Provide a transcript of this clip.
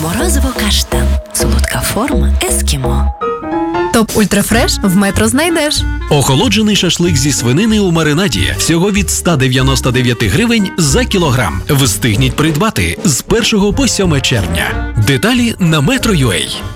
Морозиво каштан. Солодка форма ескімо. Топ Ультрафреш в Метро знайдеш. Охолоджений шашлик зі свинини у маринаді всього від 199 гривень за кілограм. Встигніть придбати з 1 по 7 червня. Деталі на Metro.ua.